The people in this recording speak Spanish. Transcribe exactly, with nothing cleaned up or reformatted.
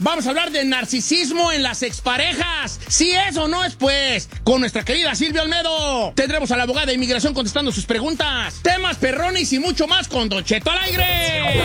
Vamos a hablar de narcisismo en las exparejas. Si es o no es, pues, con nuestra querida Silvia Olmedo. Tendremos a la abogada de inmigración contestando sus preguntas. Temas perrones y mucho más con Don Cheto al aire.